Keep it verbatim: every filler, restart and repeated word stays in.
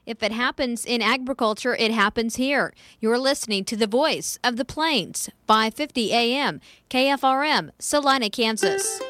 If it happens in agriculture, it happens here. You're listening to the voice of the Plains, five fifty A M, K F R M, Salina, Kansas.